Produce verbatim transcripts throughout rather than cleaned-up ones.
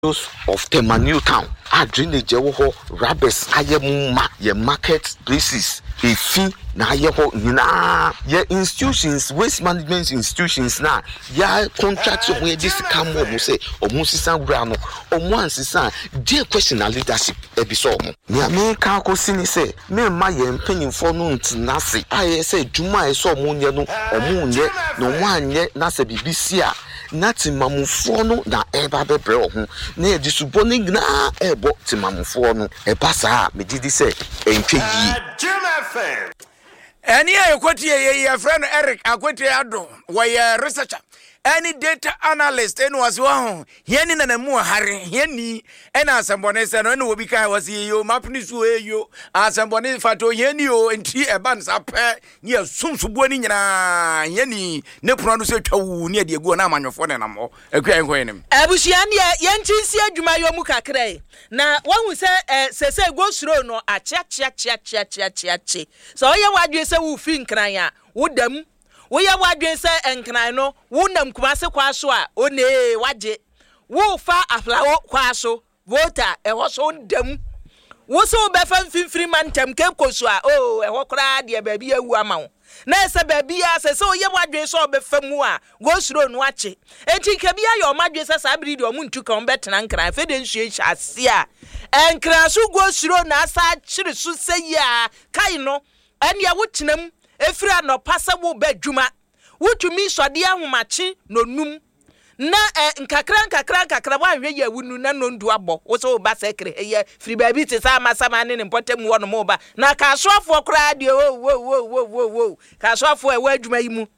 of Tema New Town. I drainage ho rabbits ayemuma ye market places. A fee na ye ho na ye institutions, waste management institutions na ya contracts where this come up say or musisan grano or one sisan dear question leadership episode. Ni me ka ko sini say me ma ye penny for no ntinase. I say juma e so mo nye no o mo nye no wan nye na se bibisia. Nati mamufo no na eba bebre ho na e disuboni na ebo ti mamufo no e pasa me didi say entwe yi Any akwati ye ye friend Eric akwati ado we researcher any data analyst enu wasi wa yeni na namu hare yeni ena asambone se no enu obi kai wasi yo mapni su eyo asambone fato yeni o enti eba nsa pe ye sumsubo ni nyina yeni ne prono no se twawu ne de egu na amanwofo ne nam ho akwa enko yenim abushia ne yentinsi adwuma yo mu kakrai na wahu se sese gosuro no achia chia chia chia chia chia chia so ye wadwe se wu fi nkran a wodam wo ya wadwen se enkran no wo nam kumase kwa so a one waje wo fa aflawo kwa so voter e ho so ndam wo so be fa mfimfiri mantem ke koso a o e ho kra de ba bi awu ama wo na se ba bi a se se wo ya wadwen so be fa mu a go suro no ache enti ke bi ayo madwen se sa biri de o muntu kan betena nkran fe de nhue hyase a enkran so go suro na asa chiri so se ya kai no ene ya wotenam efira no pasabu badwuma wutumi sode ahomache no num na nkakra nkakra nkakra wanhwe ya wunu na no ndu abo wo so ba sekre ye firi ba bi te sa masama ne mpotem wo no mo ba na ka soafo kra de wo wo wo wo wo ka soafo e wa adwuma yi mu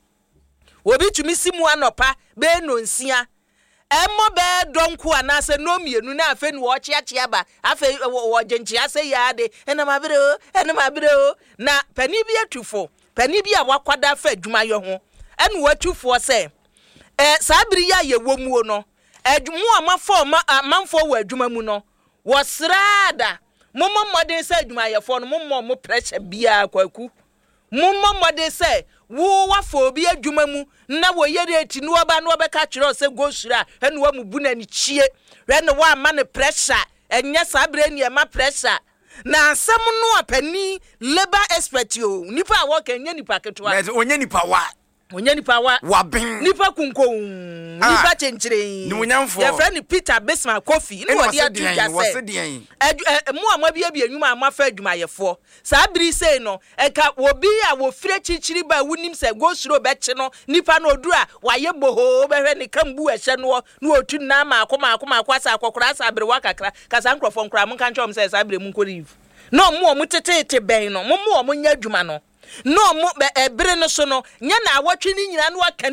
obi tumi simu anopa be no nsia emmo be donku anase no mienu na afa ni wo chiachia ba afa wo genchia se ya de ena mabere o ena mabere o na pani bi atufo pani bi a wakwada fa adwuma yo ho ene watufo se eh sabiri ya ye womuo no adwumu amafo manfo wo adwuma mu no wo srada mommo modern se adwuma ye fo no mommo mo pressure bia kwaku mommo modern se wo wafo bi adwuma mu na wo yere eti no oba no obeka kire se gosura ene wa mu buna ni chie ene wa ma ne pressure enye sabire ni e ma pressure na asem no apani labor expert yo nipa a wo kenye nipa ketwa na onye nipa wa onye nipa wa wabin nipa kunkon nipa chenchire ni munyamfo ya friend Peter Besma Kofi ni wodi atu jase mu amwa bia bia nwuma amwa fa adwumayefo sa biri sei no eka obi a wo fire chichiri ba wunim se go suro be che no nipa no odura waye boho be hwe ni kambu ehye no no otu na ma akoma akoma akwasa akokora asa bere wakakra kasa nkrofo nkra mun kan chom se sa bere mun ko live no mu o mu tetete ben no mu mu o mu nya adwuma no no mo be ebere no so no nya na awotwe ni nyina no aka